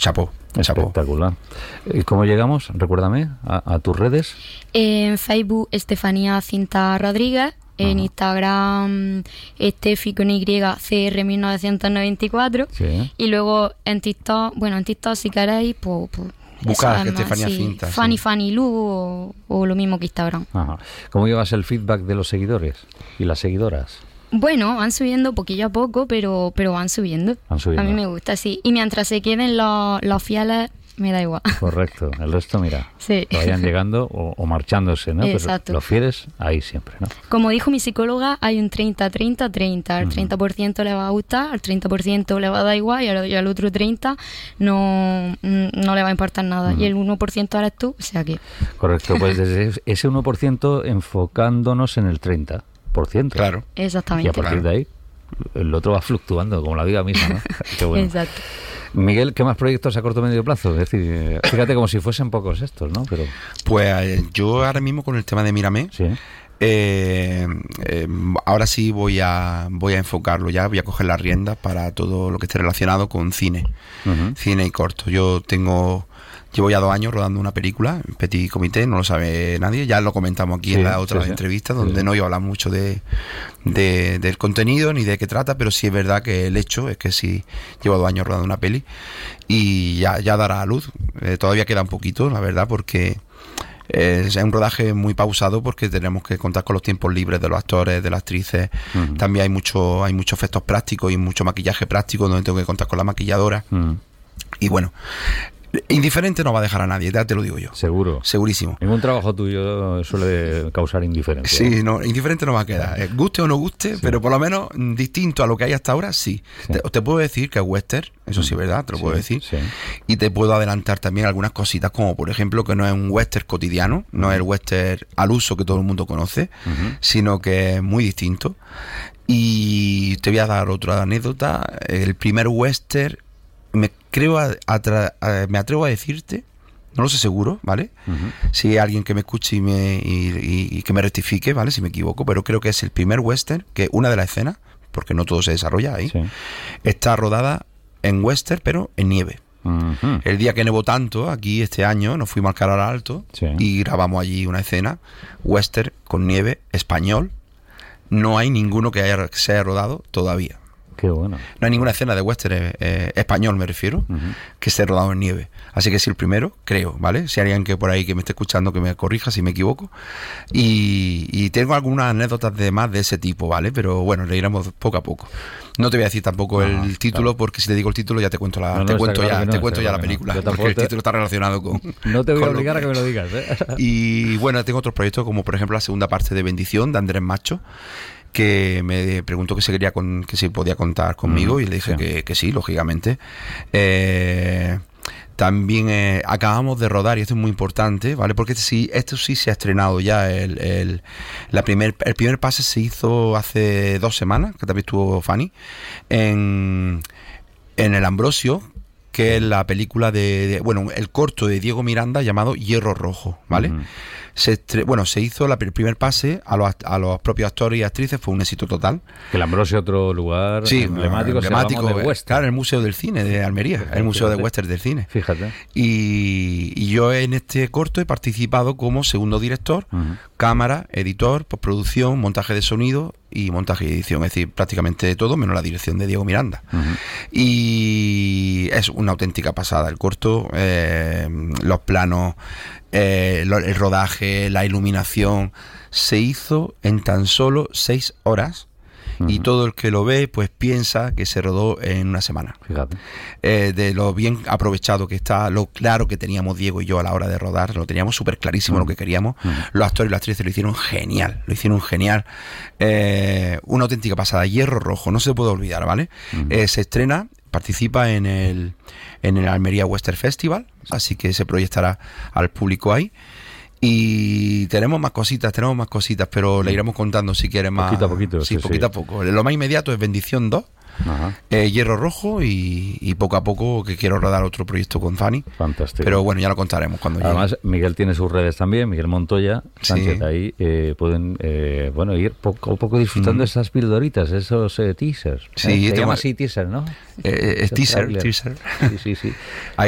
chapó. Espectacular. ¿Y cómo llegamos? Recuérdame, a tus redes. En Facebook, Estefanía Cinta Rodríguez. En Instagram, Estefi con Y, CR1994. Sí. Y luego en TikTok, si queréis, pues buscar Estefanía Cinta. Fanny Lu o lo mismo que Instagram. Ajá. ¿Cómo llevas el feedback de los seguidores y las seguidoras? Bueno, van subiendo poquillo a poco, pero van subiendo. Van subiendo. A mí me gusta, sí. Y mientras se queden los fieles, me da igual. Correcto. El resto, mira, sí. que vayan llegando o marchándose, ¿no? Exacto. Pero los fieles, ahí siempre, ¿no? Como dijo mi psicóloga, hay un 30-30-30. Al 30% le va a gustar, al 30% le va a dar igual y al otro 30% no le va a importar nada. Y el 1% eres tú, o sea que... Correcto, pues desde ese 1% enfocándonos en el 30%. Claro. Exactamente. Y a partir de ahí, el otro va fluctuando, como la vida misma, ¿no? Qué bueno. Exacto. Miguel, ¿qué más proyectos a corto o medio plazo? Es decir, fíjate como si fuesen pocos estos, ¿no? Pero... Pues yo ahora mismo con el tema de Mírame, sí. Ahora sí voy a enfocarlo ya, voy a coger las riendas para todo lo que esté relacionado con cine, cine y corto. Llevo ya 2 años rodando una película, Petit Comité, no lo sabe nadie, ya lo comentamos aquí en la otra entrevista, donde no iba a hablar mucho del contenido ni de qué trata, pero sí es verdad que el hecho es que sí llevo 2 años rodando una peli y ya dará a luz. Todavía queda un poquito, la verdad, porque es un rodaje muy pausado porque tenemos que contar con los tiempos libres de los actores, de las actrices. También hay muchos efectos prácticos y mucho maquillaje práctico donde tengo que contar con la maquilladora. Y bueno, indiferente no va a dejar a nadie, ya te lo digo yo. Seguro. Segurísimo. Ningún trabajo tuyo suele causar indiferencia. Sí, no, indiferente no va a quedar. Guste o no guste, pero por lo menos distinto a lo que hay hasta ahora, sí. Te puedo decir que es western, eso sí es verdad, te lo puedo decir. Sí. Y te puedo adelantar también algunas cositas, como por ejemplo que no es un western cotidiano, no es el western al uso que todo el mundo conoce, sino que es muy distinto. Y te voy a dar otra anécdota. El primer western, me atrevo a decirte, no lo sé seguro, ¿vale? Si hay alguien que me escuche y que me rectifique, ¿vale? Si me equivoco, pero creo que es el primer western que una de las escenas, porque no todo se desarrolla ahí, está rodada en western, pero en nieve. El día que nevó tanto, aquí este año, nos fuimos al Calar Alto y grabamos allí una escena western con nieve español. No hay ninguno que se haya rodado todavía. Qué bueno. No hay ninguna escena de western español, me refiero, que esté rodado en nieve. Así que sí, el primero, creo, ¿vale? Si hay alguien que por ahí que me esté escuchando que me corrija si me equivoco. Y tengo algunas anécdotas de más de ese tipo, ¿vale? Pero bueno, le iremos poco a poco. No te voy a decir tampoco el título, porque si te digo el título ya te cuento la película. Porque el título está relacionado con... No te voy a obligar a que me lo digas, ¿eh? Y bueno, tengo otros proyectos como por ejemplo la segunda parte de Bendición, de Andrés Macho, que me preguntó que si podía contar conmigo y le dije que sí, lógicamente. También acabamos de rodar, y esto es muy importante, ¿vale? Porque esto sí se ha estrenado ya. El primer pase se hizo hace 2 semanas, que también estuvo Fanny, en el Ambrosio, que es la película el corto de Diego Miranda llamado Hierro Rojo, ¿vale? Se hizo el primer pase a los propios actores y actrices, fue un éxito total. Que el Ambrosio, otro lugar emblemático claro, el Museo del Cine de Almería, el Museo de Western del Cine. Fíjate. Y yo en este corto he participado como segundo director, cámara, editor, postproducción, montaje de sonido y montaje y edición, es decir, prácticamente todo menos la dirección de Diego Miranda. Y es una auténtica pasada el corto, los planos, el rodaje, la iluminación, se hizo en tan solo 6 horas. Y todo el que lo ve pues piensa que se rodó en una semana. Fíjate. De lo bien aprovechado que está, lo claro que teníamos Diego y yo a la hora de rodar, lo teníamos súper clarísimo lo que queríamos. Los actores y las actrices lo hicieron genial. Una auténtica pasada. Hierro Rojo, no se puede olvidar, ¿vale? Se estrena, participa en el Almería Western Festival, así que se proyectará al público ahí. Y tenemos más cositas, pero le iremos contando si quieres más. Poquito a poquito. Sí, poquito a poco. Lo más inmediato es Bendición 2, Hierro Rojo y poco a poco que quiero rodar otro proyecto con Fanny. Fantástico. Pero bueno, ya lo contaremos cuando llegue. Además, Miguel tiene sus redes también, Miguel Montoya Sánchez, ahí pueden ir poco a poco disfrutando esas pildoritas, esos teasers. Sí, se llama así teaser, ¿no? Teaser. Sí. Ahí